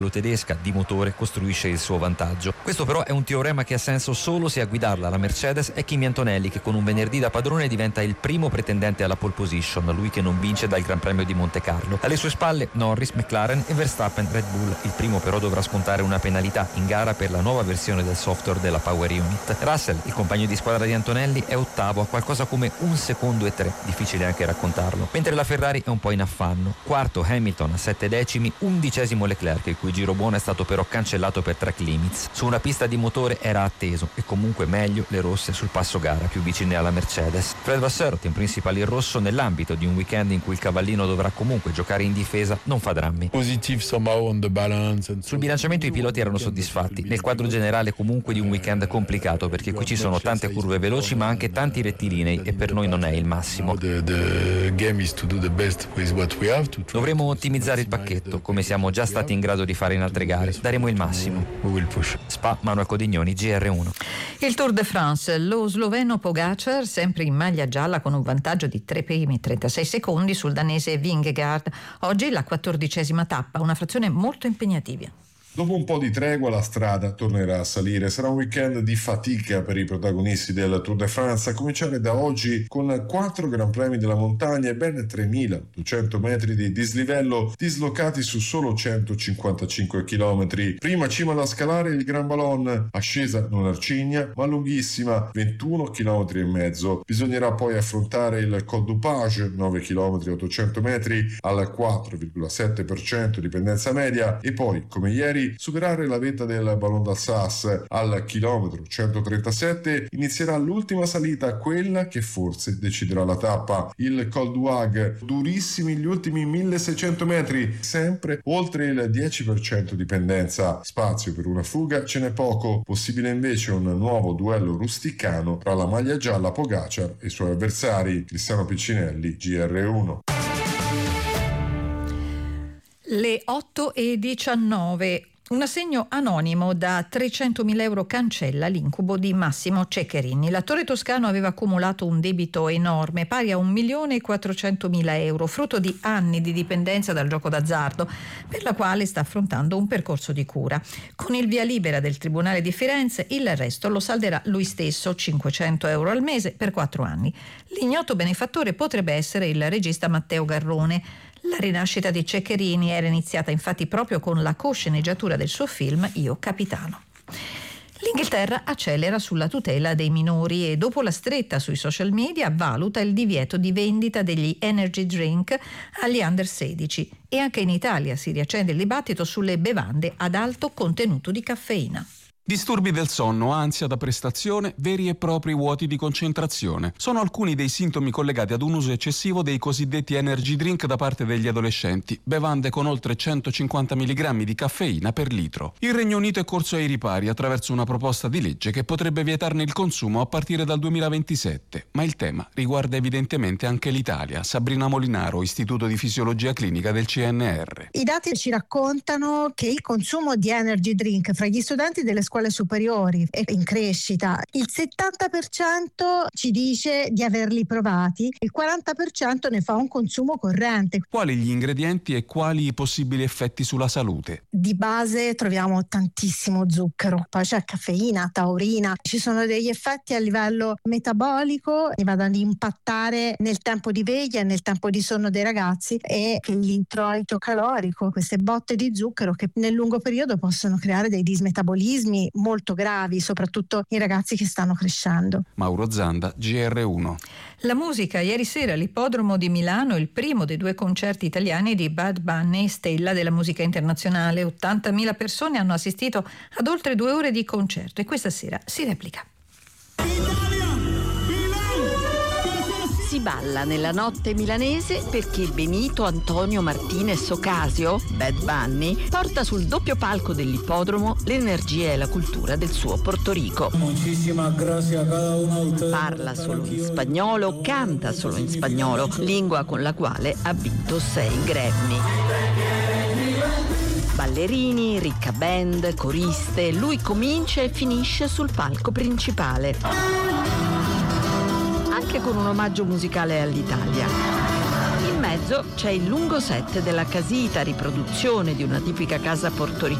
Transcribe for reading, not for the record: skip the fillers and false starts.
tedesca di motore costruisce il suo vantaggio. Questo però è un teorema che ha senso solo se a guidarla la Mercedes è Kimi Antonelli, che con un venerdì da padrone diventa il primo pretendente alla pole position, lui che non vince dal Gran Premio di Monte Carlo. Alle sue spalle Norris, McLaren e Verstappen, Red Bull. Il primo però dovrà scontare una penalità in gara per la nuova versione del software della Power Unit. Russell, il compagno di squadra di Antonelli, è ottavo a qualcosa come 1 secondo e 3, difficile anche raccontarlo, mentre la Ferrari è un po' in affanno. Quarto Hamilton a 7 decimi, 11° Leclerc, il cui giro buono è stato però cancellato per track limits. Su una pista di motore era atteso e comunque meglio le rosse sul passo gara più vicine alla Mercedes. Fred Vasseur, team principale in rosso, nell'ambito di un weekend in cui il cavallino dovrà comunque giocare in difesa, non fa drammi. Sul bilanciamento i piloti erano soddisfatti, nel quadro generale comunque di un weekend complicato, perché qui ci sono tante curve veloci ma anche tanti rettilinei e per noi non è il massimo. Dovremo ottimizzare il pacchetto, come siamo già stati in grado di fare in altre gare. Daremo il massimo. Spa, Manuel Codignoni, GR1. Il Tour de France, lo sloveno Pogačar, sempre in maglia gialla con un vantaggio di 3 primi 36 secondi sul danese Vingegaard. Oggi la 14ª tappa, una frazione molto impegnativa. Dopo un po' di tregua la strada tornerà a salire. Sarà un weekend di fatica per i protagonisti del Tour de France, a cominciare da oggi con 4 Gran Premi della montagna e ben 3.200 metri di dislivello dislocati su solo 155 km. Prima cima da scalare il Grand Ballon, ascesa non arcigna ma lunghissima, 21 km e mezzo. Bisognerà poi affrontare il Col du Page, 9 km 800 metri al 4,7% di pendenza media, e poi, come ieri, superare la vetta del Ballon d'Alsace. Al chilometro 137 inizierà l'ultima salita, quella che forse deciderà la tappa, il Col du Hag. Durissimi gli ultimi 1600 metri, sempre oltre il 10% di pendenza. Spazio per una fuga ce n'è poco, possibile invece un nuovo duello rusticano tra la maglia gialla Pogačar e i suoi avversari. Cristiano Piccinelli, GR1. Le 8:19. Un assegno anonimo da 300.000 euro cancella l'incubo di Massimo Ceccherini. L'attore toscano aveva accumulato un debito enorme, pari a 1.400.000 euro, frutto di anni di dipendenza dal gioco d'azzardo, per la quale sta affrontando un percorso di cura. Con il via libera del Tribunale di Firenze, il resto lo salderà lui stesso, 500 euro al mese per 4 anni. L'ignoto benefattore potrebbe essere il regista Matteo Garrone. La rinascita di Ceccherini era iniziata infatti proprio con la cosceneggiatura del suo film Io Capitano. L'Inghilterra accelera sulla tutela dei minori e dopo la stretta sui social media valuta il divieto di vendita degli energy drink agli under 16 e anche in Italia si riaccende il dibattito sulle bevande ad alto contenuto di caffeina. Disturbi del sonno, ansia da prestazione, veri e propri vuoti di concentrazione. Sono alcuni dei sintomi collegati ad un uso eccessivo dei cosiddetti energy drink da parte degli adolescenti, bevande con oltre 150 mg di caffeina per litro. Il Regno Unito è corso ai ripari attraverso una proposta di legge che potrebbe vietarne il consumo a partire dal 2027, ma il tema riguarda evidentemente anche l'Italia. Sabrina Molinaro, Istituto di Fisiologia Clinica del CNR. I dati ci raccontano che il consumo di energy drink fra gli studenti delle scuole superiori è in crescita. Il 70% ci dice di averli provati, il 40% ne fa un consumo corrente. Quali gli ingredienti e quali i possibili effetti sulla salute? Di base troviamo tantissimo zucchero, poi c'è caffeina, taurina, ci sono degli effetti a livello metabolico che vanno ad impattare nel tempo di veglia e nel tempo di sonno dei ragazzi, e che l'introito calorico, queste botte di zucchero che nel lungo periodo possono creare dei dismetabolismi molto gravi, soprattutto in ragazzi che stanno crescendo. Mauro Zanda, GR1. La musica. Ieri sera all'Ippodromo di Milano il primo dei 2 concerti italiani di Bad Bunny, stella della musica internazionale. 80.000 persone hanno assistito ad oltre 2 ore di concerto e questa sera si replica. Si balla nella notte milanese perché Benito Antonio Martinez Ocasio, Bad Bunny, porta sul doppio palco dell'ippodromo l'energia e la cultura del suo Porto Rico. Parla solo in spagnolo, canta solo in spagnolo, lingua con la quale ha vinto 6 Grammy. Ballerini, ricca band, coriste, lui comincia e finisce sul palco principale. Anche con un omaggio musicale all'Italia. In mezzo c'è il lungo set della casita, riproduzione di una tipica casa portoricana